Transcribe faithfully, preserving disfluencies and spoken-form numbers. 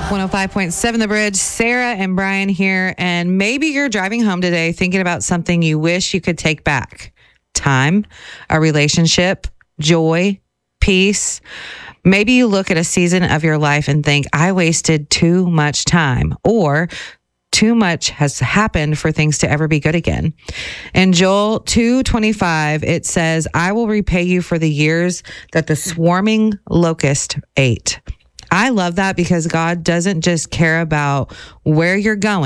one oh five point seven The Bridge. Sarah and Brian here. And maybe you're driving home today thinking about something you wish you could take back. Time, a relationship, joy, peace. Maybe you look at a season of your life and think, I wasted too much time, or too much has happened for things to ever be good again. In Joel two twenty-five, it says, I will repay you for the years that the swarming locust ate. I love that because God doesn't just care about where you're going.